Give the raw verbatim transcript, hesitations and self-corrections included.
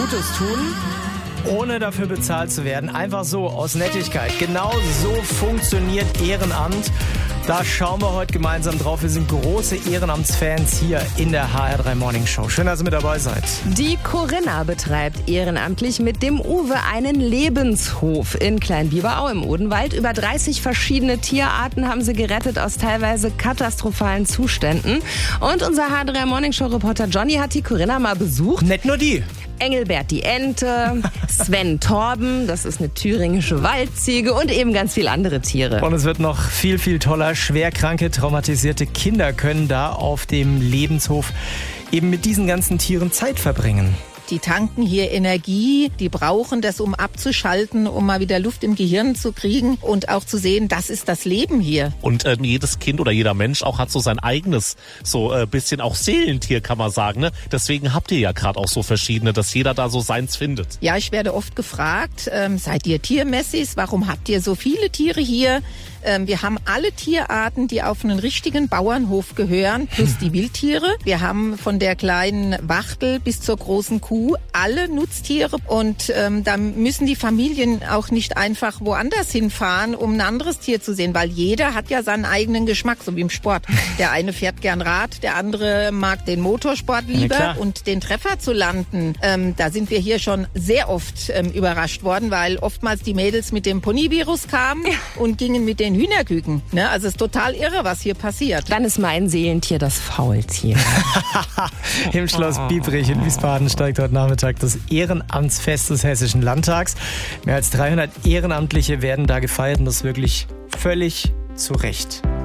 Gutes tun, ohne dafür bezahlt zu werden. Einfach so, aus Nettigkeit. Genau so funktioniert Ehrenamt. Da schauen wir heute gemeinsam drauf. Wir sind große Ehrenamtsfans hier in der H R drei Morning Show. Schön, dass ihr mit dabei seid. Die Corinna betreibt ehrenamtlich mit dem Uwe einen Lebenshof in Kleinbiberau im Odenwald. Über dreißig verschiedene Tierarten haben sie gerettet aus teilweise katastrophalen Zuständen. Und unser H R drei Morning Show Reporter Johnny hat die Corinna mal besucht. Nicht nur die. Engelbert die Ente, Sven Torben, das ist eine thüringische Waldziege und eben ganz viele andere Tiere. Und es wird noch viel, viel toller. Schwerkranke, traumatisierte Kinder können da auf dem Lebenshof eben mit diesen ganzen Tieren Zeit verbringen. Die tanken hier Energie, die brauchen das, um abzuschalten, um mal wieder Luft im Gehirn zu kriegen und auch zu sehen, das ist das Leben hier. Und äh, jedes Kind oder jeder Mensch auch hat so sein eigenes, so ein äh, bisschen auch Seelentier, kann man sagen. Ne? Deswegen habt ihr ja gerade auch so verschiedene, dass jeder da so seins findet. Ja, ich werde oft gefragt, ähm, seid ihr Tiermessis? Warum habt ihr so viele Tiere hier? Ähm, wir haben alle Tierarten, die auf einen richtigen Bauernhof gehören, plus die Wildtiere. Wir haben von der kleinen Wachtel bis zur großen Kuh alle Nutztiere. Und ähm, da müssen die Familien auch nicht einfach woanders hinfahren, um ein anderes Tier zu sehen, weil jeder hat ja seinen eigenen Geschmack, so wie im Sport. Der eine fährt gern Rad, der andere mag den Motorsport lieber. Ja, und den Treffer zu landen, ähm, da sind wir hier schon sehr oft ähm, überrascht worden, weil oftmals die Mädels mit dem Ponyvirus kamen und gingen mit den Hühnerküken. Ne? Also es ist total irre, was hier passiert. Dann ist mein Seelentier das Faultier. Im Schloss Biebrich in Wiesbaden steigt heute Nachmittag das Ehrenamtsfest des Hessischen Landtags. Mehr als dreihundert Ehrenamtliche werden da gefeiert und das wirklich völlig zu Recht.